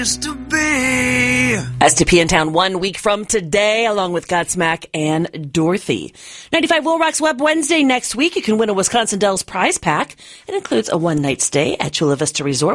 STP in town 1 week from today, along with Godsmack and Dorothy. 95 Will Rocks Web Wednesday next week. You can win a Wisconsin Dells prize pack. It includes a one-night stay at Chula Vista Resort.